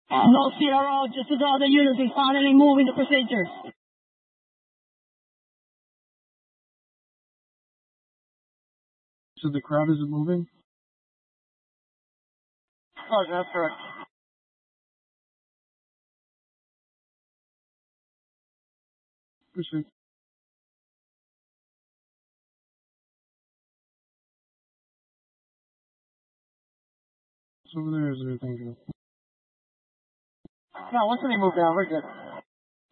No CRO, just as all the units responding and moving the procedure. So the crowd isn't moving? Oh, that's correct. Proceed. It's over there, is everything good? No, once they move down, we're good.